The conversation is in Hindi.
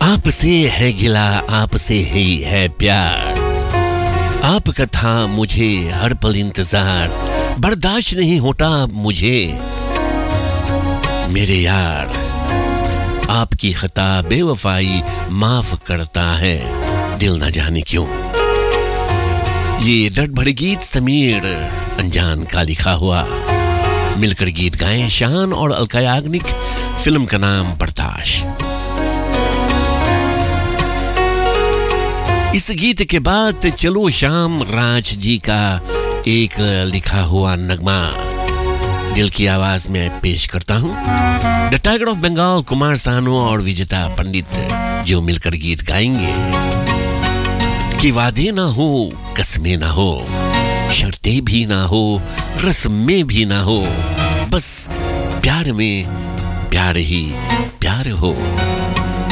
आपसे है गिला, आपसे ही है प्यार, आपका था मुझे हर पल इंतजार, बर्दाश्त नहीं होता मुझे मेरे यार, आपकी खता बेवफाई माफ करता है दिल न जाने क्यों। ये डट भरे गीत समीर अनजान का लिखा हुआ, मिलकर गीत गाएं शान और अलका याग्निक, फिल्म का नाम बर्दाश्त। इस गीत के बाद चलो शाम राज जी का एक लिखा हुआ नगमा दिल की आवाज में पेश करता हूं। The tiger of Bengal Kumar Sanu और विजेता पंडित जो मिलकर गीत गाएंगे कि वादे ना हो, कसमें ना हो, शर्तें भी ना हो, रस्में भी ना हो, बस प्यार में प्यार ही प्यार हो।